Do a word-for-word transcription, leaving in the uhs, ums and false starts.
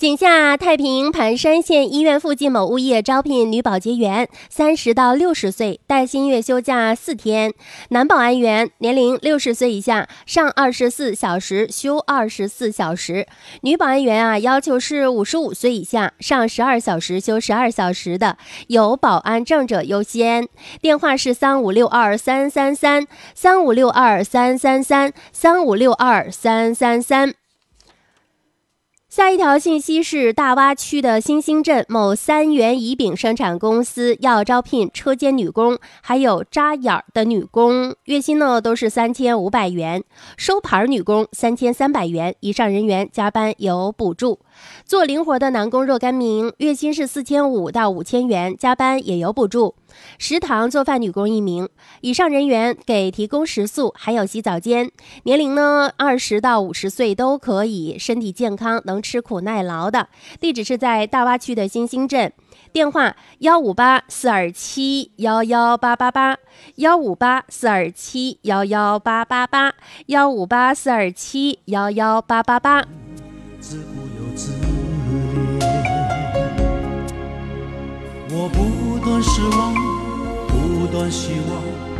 井下太平盘山县医院附近某物业招聘女保洁员，三十到六十岁，带薪月休假四天。男保安员年龄六十岁以下，上二十四小时，休二十四小时。女保安员啊，要求是五十五岁以下，上十二小时，休十二小时的，有保安证者优先。电话是三五六二三三三三五六二三三三三五六二三三三。下一条信息是大洼区的新兴镇某三元乙丙生产公司要招聘车间女工，还有扎眼的女工，月薪呢都是三千五百元，收盘女工三千三百元，以上人员加班有补助。做零活的男工若干名，月薪是四千五到五千元，加班也有补助。食堂做饭女工一名，以上人员给提供食宿，还有洗澡间，年龄呢二十到五十岁都可以，身体健康，能吃苦耐劳的。地址是在大洼区的新兴镇，电话幺五八四二七幺幺八八八幺五八四二七幺幺八八八幺五八四二七幺幺八八八。 自古有自怜，我不断失望，不断希望。